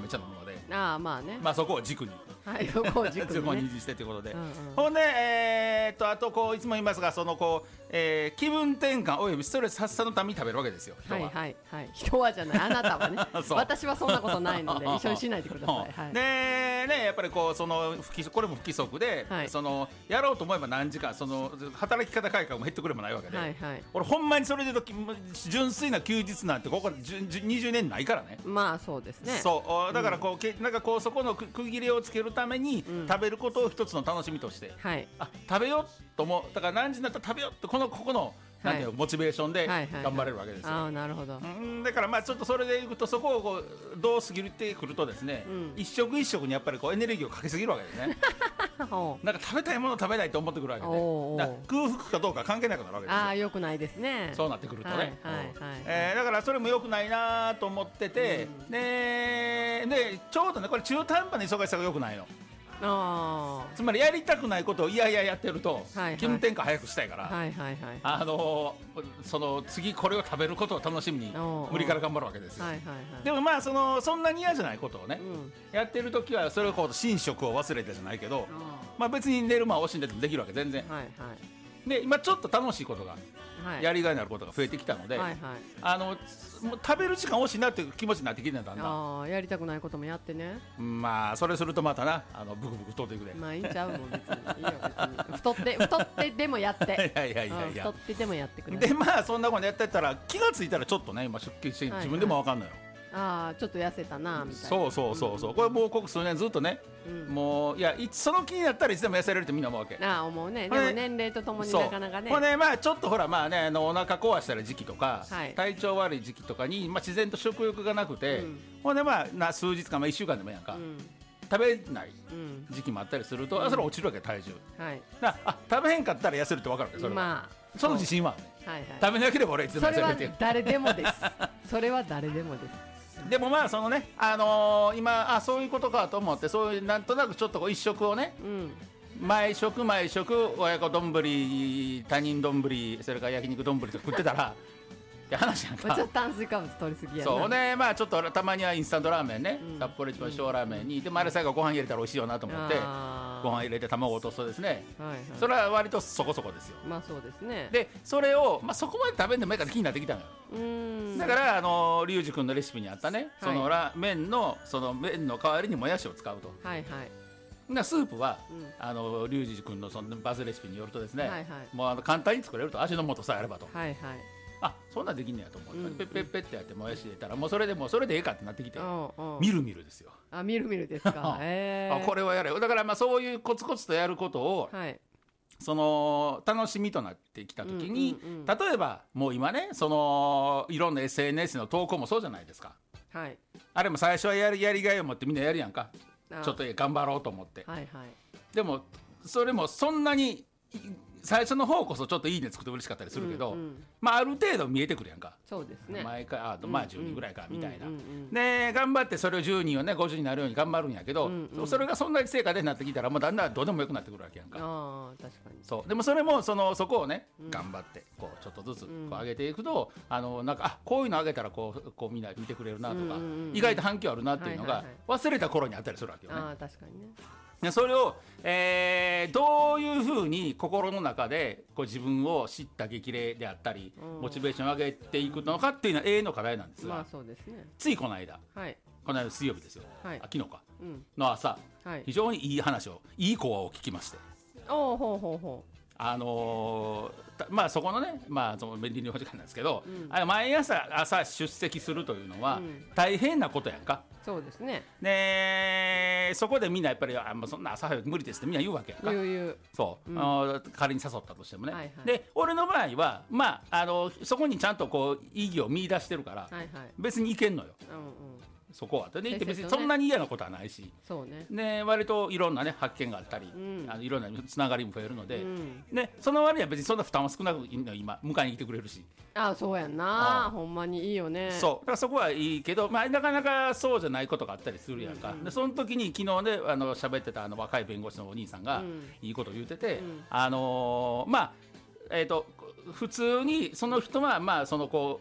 めっちゃ飲むので、 ああまあね、 まあそこを軸にはいそこを軸そこにねに維持してということで、 うんうんほんであとこういつも言いますが、そのこう、気分転換およびストレス発散のために食べるわけですよ、人は。 はいはいはい、人はじゃない、あなたはねそう私はそんなことないので一緒にしないでください、はい、 でね、やっぱりこうそのこれも不規則で、 はいそのやろうと思えば何時間、その働き方改革も減ってくれもないわけで、 はいはい、 俺ほんまにそれで言うと純粋な休日なんてここ20年ないからね。 まあそうですね、 そうだからこう、なんかこうそこの区切りをつけるために、食べることを一つの楽しみとして、 はいあ食べようと思う、だから何時になったら食べようってここのなんていうの、モチベーションではいはいはい頑張れるわけですよ。 ああなるほど、 だからまあちょっとそれでいくと、そこをこうどう過ぎてくるとですね、一食一食にやっぱりこうエネルギーをかけすぎるわけですねほうなんか食べたいものを食べないと思ってくるわけで、 おうおうだから空腹かどうか関係なくなるわけですよ。 ああよくないですね、 そうなってくるとね、 はいはいはいだからそれも良くないなと思ってて、でちょうどねこれ中途半端な忙しさが良くないの。 あつまりやりたくないことをいやいややってると、 はいはい気分転換早くしたいから、 あはいはいはいその次これを食べることを楽しみにおう無理から頑張るわけですよ。 はいはいはいでもまあそんなに嫌じゃないことをね、 んやってる時はそれをこう寝食を忘れてじゃないけど、まあ別に寝る間を惜しんでてもできるわけ全然。 はいはいで今ちょっと楽しいことが、 はいやりがいのあることが増えてきたので、 はいはいもう食べる時間惜しいなっていう気持ちになってきてるんだんだん。 ああやりたくないこともやってね、 まあそれするとまたなブクブク太っていくで。 まあいいんちゃうもん別にいいよ別に太ってでもやっていやいやいやいや太ってでもやってくれでまあそんなことやってたら気がついたらちょっとね今出勤して自分でも分かんないよ、 ああちょっと痩せたなみたいな、 そう、これもうここ数年ずっとね、もういやその気になったらいつでも痩せれるってみんな思うわけ。 ああ思うね、でこれも年齢とともになかなかねこれねまあちょっとほらまあねお腹壊したら時期とか、 はい体調悪い時期とかに、まあ、自然と食欲がなくて、ほんでまあ数日か、まあ、1週間でもやんか、食べない時期もあったりすると、それ落ちるわけ体重はい食べへんかったら痩せるって分かるわけそれは、 まあその自信はあるね、 はいはい食べなければ俺いつでもそれは痩せれるっていう誰でもですそれは誰でもですでもまあそのね、今そういうことかと思って、そういうなんとなくちょっとこう一食をね、毎食親子丼他人丼それから焼肉丼と食ってたらって話やんかちょっと炭水化物取りすぎやなそうね、まあちょっとたまにはインスタントラーメンね、札幌一番小ラーメンにでもあれ最後ご飯入れたら美味しいよなと思ってあーご飯入れて卵を落とすとですね、 はいはいそれは割とそこそこですよ。 まあそうですねでそれを、まあ、そこまで食べんでもいいから気になってきたのよ。だからリュウジ君のレシピにあったね、その麺の代わりにもやしを使うと。 はいはいスープは、リュウジ君のそのバズレシピによるとですね、 はいはいもう簡単に作れると、味の素さえあればと、 はいはいそんなんできんねやと思って、ペッペッペッってやってもやし入れたらもうそれでええかってなってきて、 うんみるみるですよ。 あみるみるですかこれはやれよ。だからまあそういうコツコツとやることを、 はい楽しみとなってきた時に、例えばもう今ねいろんな SNS の投稿もそうじゃないですか。 はいあれも最初はやりがいを持ってみんなやるやんか、 あちょっと頑張ろうと思って、 はいはいでもそれもそんなに最初の方こそちょっといいねつくと嬉しかったりするけど、まあある程度見えてくるやんか。 そうですね毎回まあ10人ぐらいかみたいな、で頑張ってそれを10人をね50人になるように頑張るんやけど、それがそんなに成果でなってきたらもうだんだんどうでもよくなってくるわけやんか。 ああ確かにそうでもそれもそこをね、頑張ってこうちょっとずつこう上げていくと、なんかこういうの上げたらこうみんな見てくれるなとか、意外と反響あるなっていうのが忘れた頃にあったりするわけよね。 ああ確かにねでそれを、どういうふうに心の中でこう自分を知った激励であったり、モチベーションを上げていくのかっていうのは永遠の課題なんですが、 まあそうですねついこの間はい水曜日ですよ、 はい昨日か、 うんの朝、 はい非常にいい話をいい講話を聞きまして、 おおほうほうほまあそこのね、まあその便利の時間なんですけど、毎朝出席するというのは大変なことやんか。 うそうですねでそこでみんなやっぱりもうそんな朝早く無理ですってみんな言うわけやんか。 言うそう、仮に誘ったとしてもね、 はいはいで俺の場合はまあそこにちゃんとこう意義を見出してるから、 はいはい別にいけんのようんうんそこは。で行って別にせっせとねそんなに嫌なことはないし、 そうねね、割といろんな、ね、発見があったり、いろんなつながりも増えるので、ね、その割には別にそんな負担は少なくいいのよ今迎えに来てくれるし。 ああそうやんなほんまにいいよねそうだからそこはいいけど、まあ、なかなかそうじゃないことがあったりするやんか、でその時に昨日ね喋ってた若い弁護士のお兄さんがいいことを言ってて、まあ普通にその人はまあそのこう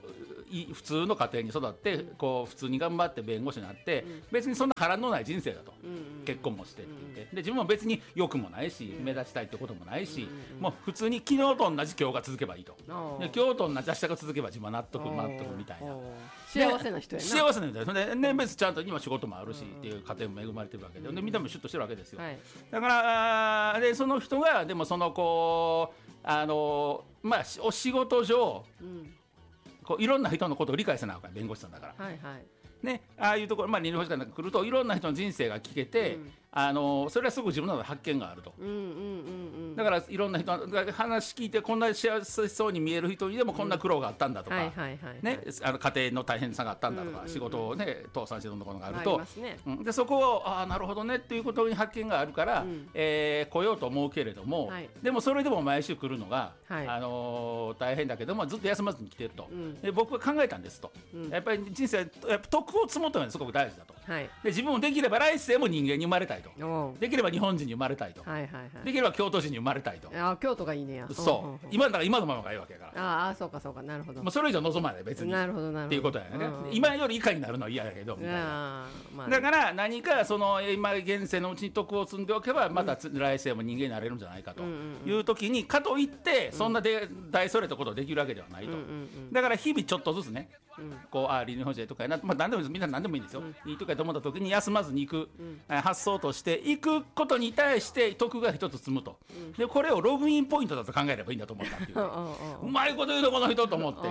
普通の家庭に育ってこう普通に頑張って弁護士になって、別にそんな波乱のない人生だと、結婚もしてって言って、で自分も別に欲もないし、目立ちたいってこともないし、もう普通に昨日と同じ今日が続けばいいと、で今日と同じ明日が続けば自分は納得みたいな幸せな人やな。 幸せな人やで、ね、別にちゃんと今仕事もあるしっていう家庭も恵まれてるわけで、見た目もシュッとしてるわけですよ、だからでその人がでもそのこうまあお仕事上、こういろんな人のことを理解せなあかん、弁護士さんだから、ね、ああいうところ、まあ、倫理法師館なんか来るといろんな人の人生が聞けて、それはすぐ自分の中で発見があると、だからいろんな人が話聞いて、こんな幸せそうに見える人にでもこんな苦労があったんだとか、家庭の大変さがあったんだとか、仕事をね倒産してどんなことがあると、でそこをなるほどねっていうことに発見があるから、来ようと思うけれども、でもそれでも毎週来るのが、大変だけどもずっと休まずに来てると、で僕は考えたんですと、やっぱり人生やっぱ徳を積むというのはすごく大事だと、で自分もできれば来世も人間に生まれたいと、できれば日本人に生まれたいと、できれば京都人に生まれたいと。 京都がいいねや。 そう、今のままがいいわけやから。 そうかそうか、なるほど。 もうそれ以上望まない別に。なるほどなるほど。っていうことやね。今より以下になるのは嫌やけどみたいな。だから何かその今現世のうちに徳を積んでおけば、また来世も人間になれるんじゃないかという時に、かといってそんな大それたことをできるわけではないと。だから日々ちょっとずつね、こう倫理法師とかやな、まあ何でもみんな何でもいいんですよ。いいとかと思った時に休まずに行く、発想としていくことに対して徳が一つ積むと、でこれをログインポイントだと考えればいいんだと思ったっていう、うまいこと言うのこの人と思って、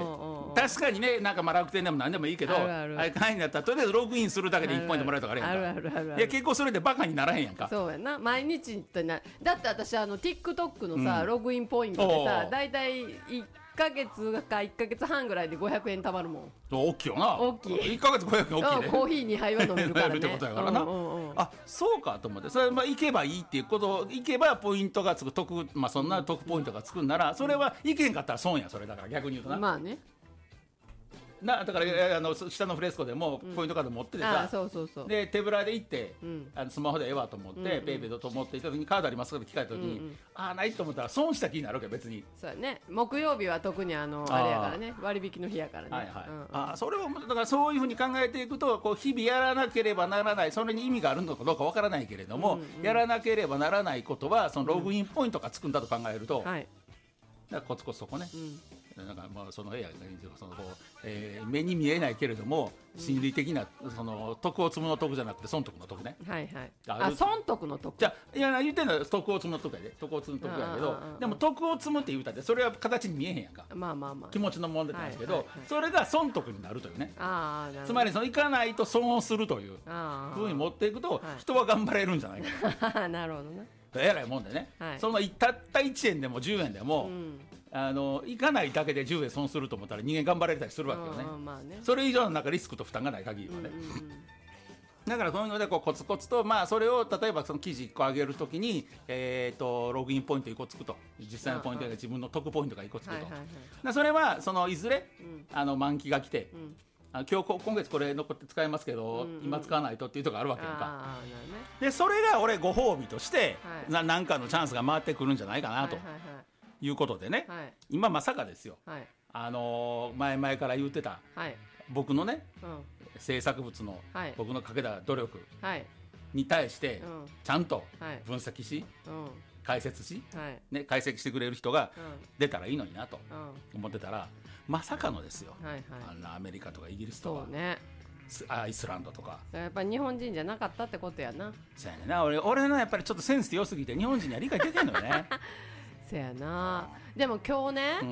確かにね、なんかまあ楽天でも何でもいいけど、あれ会員だったらとりあえずログインするだけで1ポイントもらえるとかあれやんか。いや結構それでバカにならへんやんか。 そうやな、毎日ってだって私TikTok のさ、ログインポイントでさ、だいたい1ヶ月か1ヶ月半ぐらいで500円貯まるもん。 大きいよな。 大きい。 1ヶ月500円大きいね。 コーヒー2杯は飲めるからね。 ってことやからな。そうかと思って、それ行けばいいっていうことを、行けばポイントがつく得、まあそんな得ポイントがつくんなら、それは行けんかったら損や、それだから逆に言うとな。 まあね。 だから下のフレスコでもポイントカード持っててさ、で手ぶらで行って、スマホでええわと思って、ペイペイと思っていた時にカードありますかって聞かれた時に、ないと思ったら損した気になるわけ別に。 そうやね、木曜日は特にあれやからね、割引の日やからね。 それをだからそういうふうに考えていくと、こう日々やらなければならない、それに意味があるのかどうかわからないけれども、やらなければならないことはそのログインポイントがつくんだと考えると、だからコツコツそこね。なんかまあその目に見えないけれども心理的なその徳を積むの徳じゃなくて損得の徳ね。 損得の徳。 じゃいや言ってんのは徳を積むの徳やで、徳を積む徳やけど、でも徳を積むって言うたってそれは形に見えへんやんか。気持ちの問題なんですけど、それが損得になるというね。つまりその行かないと損をするというふうに持っていくと、人は頑張れるんじゃないか。 なるほどね。 えらいもんでね。そのたった1円でも10円でも。行かないだけで10円損すると思ったら人間頑張れたりするわけよね。それ以上のなんかリスクと負担がない限りはね。だからそういうのでこうコツコツと、まあそれを例えばその記事1個上げるときにログインポイント1個つくと、実際のポイントが自分の得ポイントが1個つくと、それはそのいずれ満期が来て、今月これ残って使えますけど、今使わないとっていうとこあるわけやんか。でそれが俺ご褒美として何かのチャンスが回ってくるんじゃないかなということでね、今まさかですよ、前々から言ってた、僕のね、制作物の、僕のかけた努力に対して、ちゃんと分析し、解説し、解析してくれる人が出たらいいのになと思ってたら、まさかのですよ、アメリカとかイギリスとか、アイスランドとか。 やっぱり日本人じゃなかったってことやな。 そうやねんな。俺のやっぱりちょっとセンス良すぎて日本人には理解できないのよね。 せやな。でも今日ね、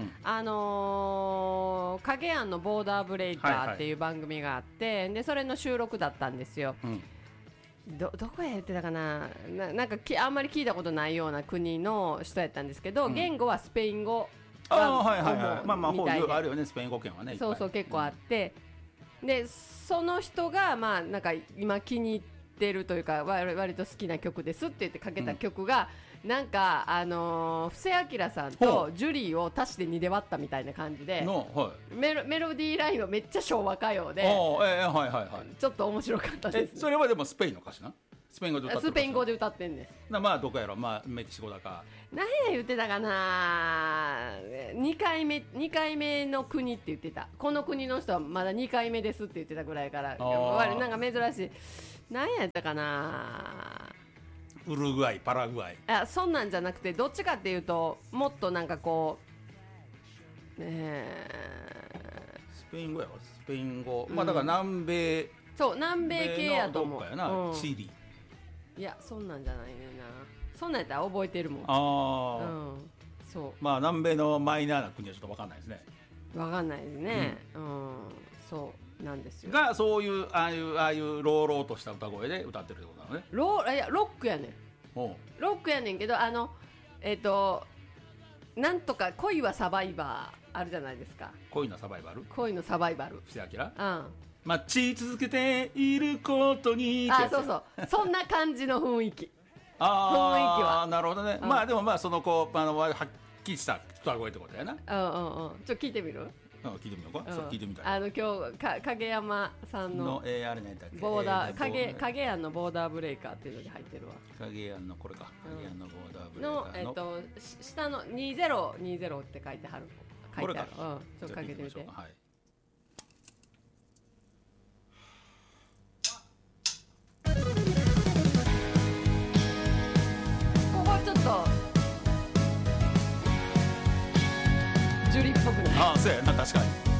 影庵のボーダーブレイカーっていう番組があって、でそれの収録だったんですよ。どこへ言ってたかな、なんかあんまり聞いたことないような国の人やったんですけど、言語はスペイン語がまあ法律あるよね、スペイン語圏はね。 そう結構あって、でその人がまあなんか今気に入ってるというか割と好きな曲ですって言ってかけた曲が、なんか布施明さんとジュリーを足して2で割ったみたいな感じで、メロディーラインはめっちゃ昭和歌謡で、ちょっと面白かったです。 それはでもスペインの歌詞な。 スペイン語で歌ってる。 スペイン語で歌ってんねん。 まあどこやろ、まあメキシコだか。 何や言ってたかな。2回目の国って言ってた。この国の人はまだ2回目ですって言ってたぐらいから、なんか珍しい。何やったかな。 ウルグアイ、パラグアイ。 そんなんじゃなくて、どっちかっていうともっとなんかこう、 スペイン語やろ、スペイン語、まあだから南米、 そう南米系やと思う。 どっかやな、チリ。 いやそんなんじゃないねんな。そんなんやったら覚えてるもん。そう。 まあ南米のマイナーな国はちょっと分かんないですね。 分かんないですね。そうなんですよ。 がそういうああいう朗々とした歌声で歌ってるってことなのね。 いやロックやねん。ロックやねんけどなんとか恋はサバイバーあるじゃないですか。 恋のサバイバル。 恋のサバイバル。 布施明。待ち続けていることに。 そうそう。そんな感じの雰囲気。雰囲気は。 なるほどね。まあでもまあそのこうはっきりした歌声ってことやな。 ちょっと聞いてみる？ 聞いてみようか。そう聞いてみたい。 今日影山さんのあれ何だっけ？ ボーダー影山のボーダーブレイカーっていうのに入ってるわ。 影山のこれか。影山のボーダーブレイカーの下の2020って書いてある。 これか。 ちょっとかけてみて。 はい。 ちょっとジュリっぽくない？ そうやな、確かに。